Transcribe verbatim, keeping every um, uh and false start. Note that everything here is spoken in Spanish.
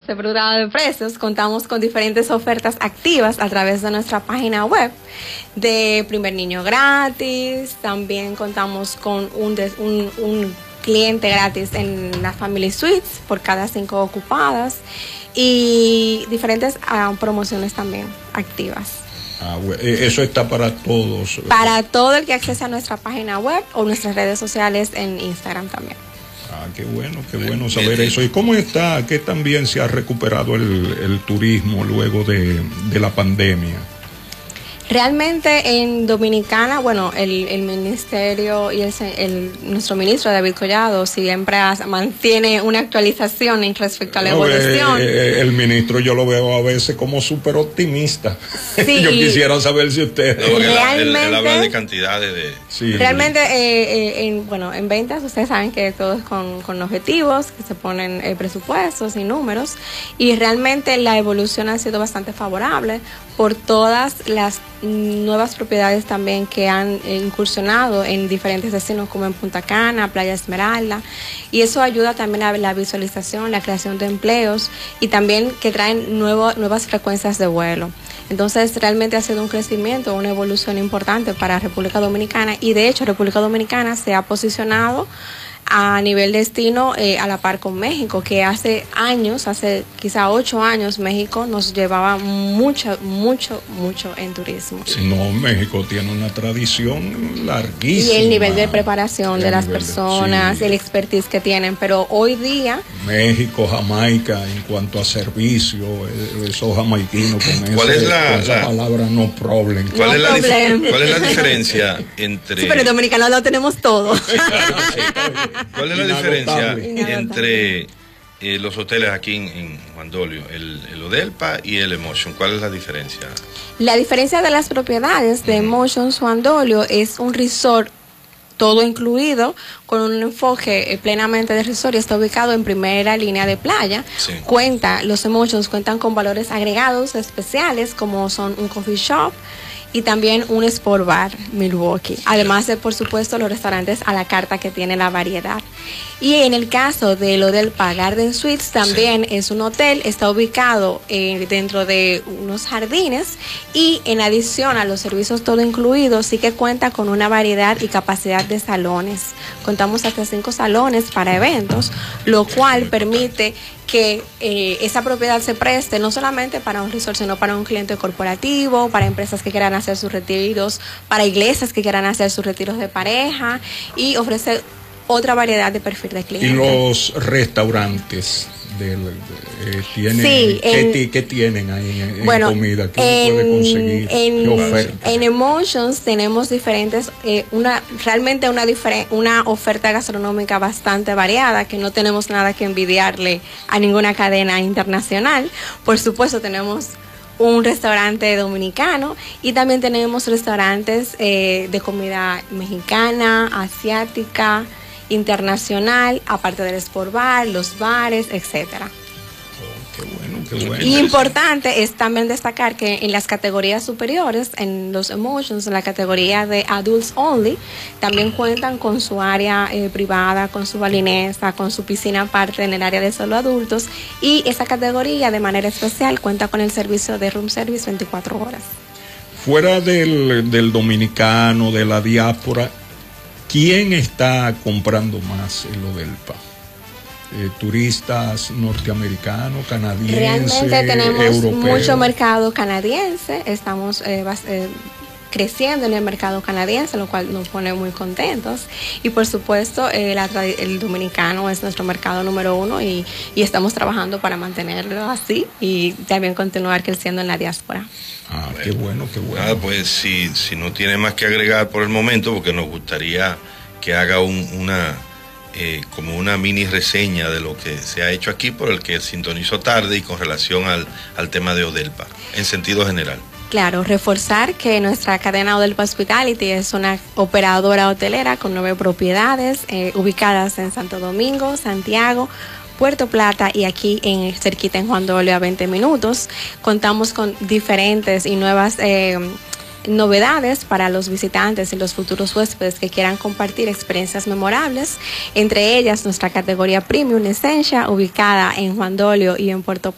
separado de precios, contamos con diferentes ofertas activas a través de nuestra página web, de primer niño gratis, también contamos con un, des, un, un cliente gratis en la Family Suites por cada cinco ocupadas y diferentes uh, promociones también activas. Ah, bueno, eso está para todos. Para todo el que accese a nuestra página web o nuestras redes sociales en Instagram también. Ah, qué bueno, qué bueno saber eso. ¿Y cómo está, qué también se ha recuperado el, el turismo luego de, de la pandemia? Realmente en Dominicana, bueno, el, el ministerio y el, el nuestro ministro David Collado siempre has, mantiene una actualización en respecto a la no, evolución. Eh, eh, el ministro yo lo veo a veces como súper optimista. Sí, yo quisiera saber si usted... No, realmente, él, él habla de cantidades de... Sí. Realmente, eh, eh, en, bueno, en ventas ustedes saben que todo es con, con objetivos, que se ponen eh, presupuestos y números, y realmente la evolución ha sido bastante favorable por todas las nuevas propiedades también que han incursionado en diferentes destinos como en Punta Cana, Playa Esmeralda, y eso ayuda también a la visualización, la creación de empleos y también que traen nuevo, nuevas frecuencias de vuelo. Entonces realmente ha sido un crecimiento, una evolución importante para República Dominicana y de hecho República Dominicana se ha posicionado a nivel destino eh, a la par con México, que hace años, hace quizá ocho años, México nos llevaba mucho, mucho, mucho en turismo. No, México tiene una tradición larguísima. Y el nivel de preparación de las personas, sí, el expertise que tienen, pero hoy día... México, Jamaica, en cuanto a servicio, esos jamaiquinos con, ¿Cuál ese, es la, con esa la palabra no problem. ¿Cuál, no es la problem. ¿Cuál es la diferencia entre... Sí, pero en dominicano lo tenemos todo. Sí, claro, sí. ¿Cuál es la diferencia entre eh, los hoteles aquí en, en Juan Dolio, el, el Odelpa y el Emotion? ¿Cuál es la diferencia? La diferencia de las propiedades de Emotion Juan Dolio es un resort todo incluido, con un enfoque eh, plenamente de resort y está ubicado en primera línea de playa. Sí. Cuenta, los Emotions cuentan con valores agregados especiales como son un coffee shop y también un sport bar Milwaukee, además de por supuesto los restaurantes a la carta que tiene la variedad. Y en el caso de lo del Garden Suites también sí, es un hotel, está ubicado eh, dentro de unos jardines y en adición a los servicios todo incluido sí que cuenta con una variedad y capacidad de salones. Contamos hasta cinco salones para eventos, lo cual permite que eh, esa propiedad se preste no solamente para un resort, sino para un cliente corporativo, para empresas que quieran hacer sus retiros, para iglesias que quieran hacer sus retiros de pareja y ofrece otra variedad de perfil de clientes. Y los restaurantes del, de, eh, tienen, sí, en, ¿qué, ¿qué tienen ahí en, bueno, en comida? ¿Qué en, puede conseguir? En, ¿Qué oferta? En Emotions tenemos diferentes, eh, una realmente una, diferen, una oferta gastronómica bastante variada, que no tenemos nada que envidiarle a ninguna cadena internacional. Por supuesto tenemos un restaurante dominicano y también tenemos restaurantes eh, de comida mexicana, asiática, internacional, aparte del sport bar, los bares, etcétera. Oh, qué bueno, qué bueno. Y importante es también destacar que en las categorías superiores, en los Emotions, en la categoría de Adults Only, también cuentan con su área eh, privada, con su balinesa, con su piscina aparte en el área de solo adultos, y esa categoría de manera especial cuenta con el servicio de room service veinticuatro horas. Fuera del, del dominicano, de la diáspora, ¿quién está comprando más el Odelpa? Eh, turistas norteamericanos, canadienses, realmente tenemos europeos. Mucho mercado canadiense, estamos eh, eh, creciendo en el mercado canadiense, lo cual nos pone muy contentos y por supuesto eh, la, el dominicano es nuestro mercado número uno y, y estamos trabajando para mantenerlo así y también continuar creciendo en la diáspora. Ah, qué bueno, qué bueno. Ah, pues si, si no tiene más que agregar por el momento, porque nos gustaría que haga un, una eh, como una mini reseña de lo que se ha hecho aquí por el que sintonizó tarde y con relación al, al tema de Odelpa, en sentido general. Claro, reforzar que nuestra cadena Odelpa Hospitality es una operadora hotelera con nueve propiedades eh, ubicadas en Santo Domingo, Santiago, Puerto Plata y aquí en cerquita en Juan Dolio a veinte minutos. Contamos con diferentes y nuevas eh, novedades para los visitantes y los futuros huéspedes que quieran compartir experiencias memorables, entre ellas nuestra categoría Premium Essentia ubicada en Juan Dolio y en Puerto Plata.